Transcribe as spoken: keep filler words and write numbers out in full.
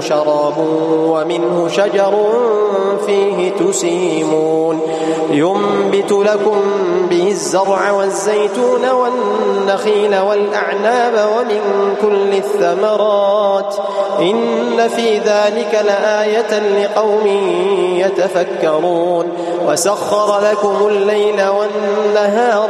شراب ومنه شجر فيه تسيمون ينبت لكم به الزرع والزيتون والنخيل والأعناب ومن كل الثمرات إن في ذلك لآية لقوم يتفكرون وسخر لكم الليل والنهار